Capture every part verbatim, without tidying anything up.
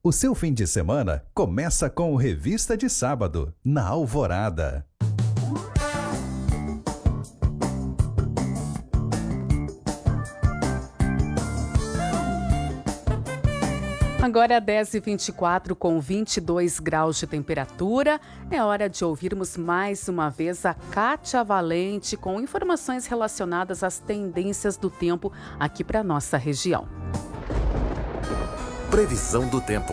O seu fim de semana começa com o Revista de Sábado, na Alvorada. Agora é dez e vinte e quatro com vinte e dois graus de temperatura. É hora de ouvirmos mais uma vez a Kátia Valente com informações relacionadas às tendências do tempo aqui para nossa região. Previsão do tempo.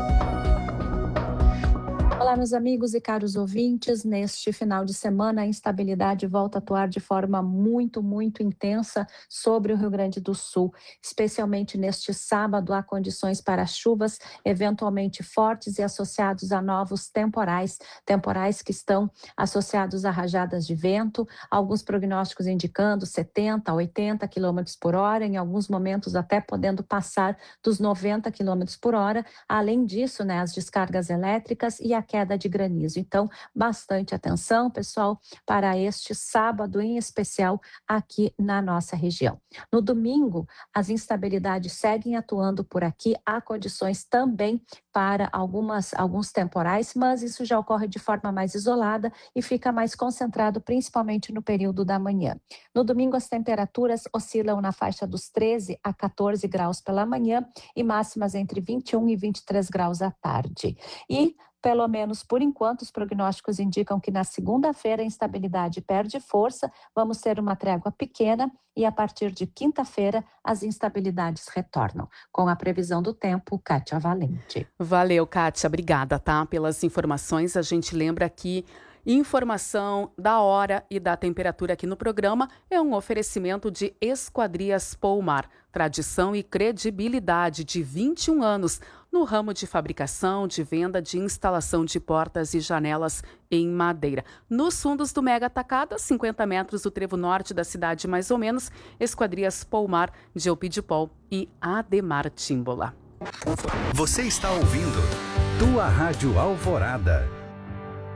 Olá, meus amigos e caros ouvintes. Neste final de semana, a instabilidade volta a atuar de forma muito, muito intensa sobre o Rio Grande do Sul. Especialmente neste sábado, há condições para chuvas eventualmente fortes e associados a novos temporais, temporais que estão associados a rajadas de vento, alguns prognósticos indicando setenta, oitenta quilômetros por hora, em alguns momentos até podendo passar dos noventa quilômetros por hora. Além disso, né, as descargas elétricas e a queda de granizo. Então, bastante atenção, pessoal, para este sábado em especial aqui na nossa região. No domingo, as instabilidades seguem atuando por aqui, há condições também para algumas, alguns temporais, mas isso já ocorre de forma mais isolada e fica mais concentrado principalmente no período da manhã. No domingo, as temperaturas oscilam na faixa dos treze a quatorze graus pela manhã e máximas entre vinte e um e vinte e três graus à tarde. E pelo menos por enquanto, os prognósticos indicam que na segunda-feira a instabilidade perde força, vamos ter uma trégua pequena e a partir de quinta-feira as instabilidades retornam. Com a previsão do tempo, Kátia Valente. Valeu, Kátia, obrigada, tá, pelas informações. A gente lembra que informação da hora e da temperatura aqui no programa é um oferecimento de Esquadrias Poumar, tradição e credibilidade de vinte e um anos no ramo de fabricação, de venda, de instalação de portas e janelas em madeira. Nos fundos do Mega Atacado, a cinquenta metros do trevo norte da cidade, mais ou menos, Esquadrias Poumar, de Eupidipol e Ademar Tímbola. Você está ouvindo Tua Rádio Alvorada.